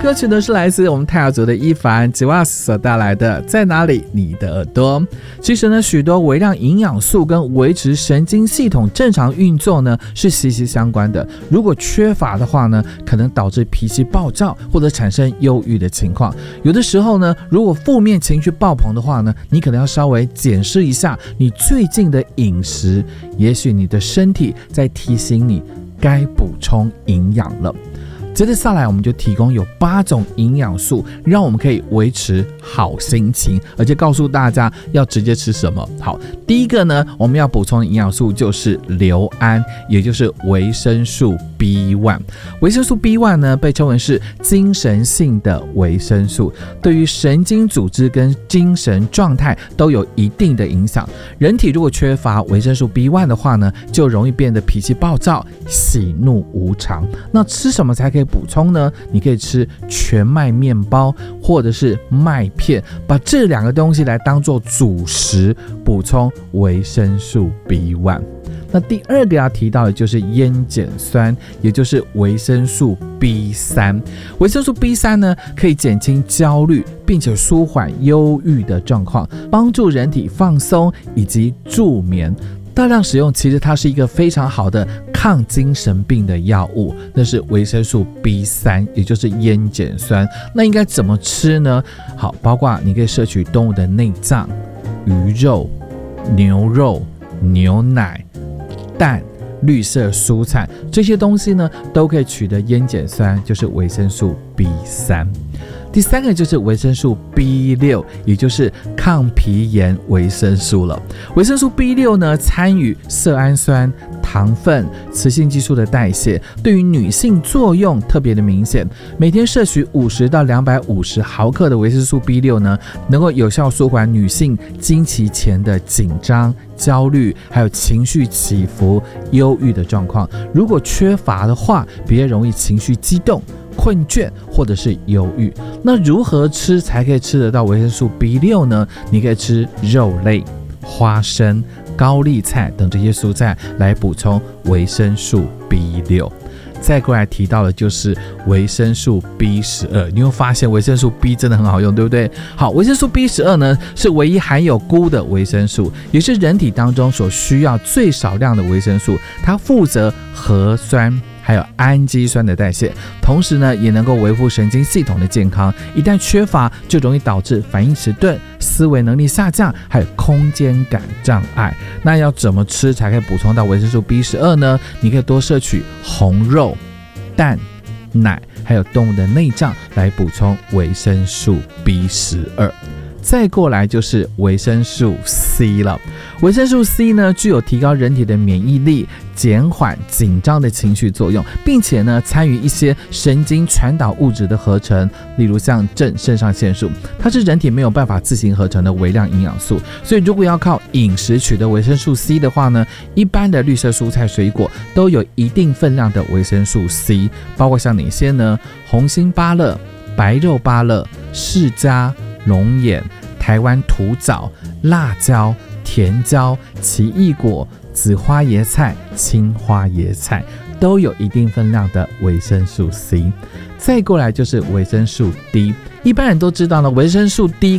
歌曲呢是来自我们泰雅族的伊凡吉瓦斯所带来的在哪里你的耳朵。其实呢，许多微量营养素跟维持神经系统正常运作呢是息息相关的，如果缺乏的话呢，可能导致脾气暴躁或者产生忧郁的情况。有的时候呢，如果负面情绪爆棚的话呢，你可能要稍微检视一下你最近的饮食，也许你的身体在提醒你该补充营养了。接着下来，我们就提供有8种营养素，让我们可以维持好心情，而且告诉大家要直接吃什么。好，第一个呢，我们要补充的营养素就是硫胺，也就是维生素 B1。维生素 B1 呢，被称为是精神性的维生素，对于神经组织跟精神状态都有一定的影响。人体如果缺乏维生素 B1 的话呢，就容易变得脾气暴躁、喜怒无常。那吃什么才可以补充呢？你可以吃全麦面包或者是麦片，把这2个东西来当做主食，补充维生素 B1。那第2个要提到的就是烟碱酸，也就是维生素 B3。维生素 B3 呢，可以减轻焦虑，并且舒缓忧郁的状况，帮助人体放松以及助眠。大量使用，其实它是一个非常好的抗精神病的药物，那是维生素 B3， 也就是烟碱酸。那应该怎么吃呢？好，包括你可以摄取动物的内脏、鱼肉、牛肉、牛奶、蛋、绿色蔬菜，这些东西呢都可以取得烟碱酸，就是维生素 B3。第3个就是维生素 B6， 也就是抗皮炎维生素了。维生素 B6 呢，参与色氨酸、糖分、雌性激素的代谢，对于女性作用特别的明显。每天摄取50到250毫克的维生素 B6 呢，能够有效舒缓女性经期前的紧张、焦虑，还有情绪起伏、忧郁的状况。如果缺乏的话，比较容易情绪激动、困倦或者是忧郁。那如何吃才可以吃得到维生素 B6 呢？你可以吃肉类、花生、高丽菜等这些蔬菜来补充维生素 B6。再过来提到的就是维生素 B12， 你会发现维生素 B 真的很好用，对不对？好，维生素 B12 呢是唯一含有钴的维生素，也是人体当中所需要最少量的维生素，它负责核酸还有氨基酸的代谢，同时呢也能够维护神经系统的健康。一旦缺乏，就容易导致反应迟钝、思维能力下降，还有空间感障碍。那要怎么吃才可以补充到维生素 B12 呢？你可以多摄取红肉、蛋、奶，还有动物的内脏来补充维生素 B12。再过来就是维生素 C 了。维生素 C 呢，具有提高人体的免疫力、减缓紧张的情绪作用，并且呢，参与一些神经传导物质的合成，例如像正肾上腺素，它是人体没有办法自行合成的微量营养素。所以如果要靠饮食取得维生素 C 的话呢，一般的绿色蔬菜水果都有一定分量的维生素 C， 包括像哪些呢？红心芭乐、白肉芭乐、释迦、龙眼、台湾土枣、辣椒、甜椒、奇异果、紫花椰菜、青花椰菜都有一定分量的维生素 C。再过来就是维生素 D， 一般人都知道呢，维生素 D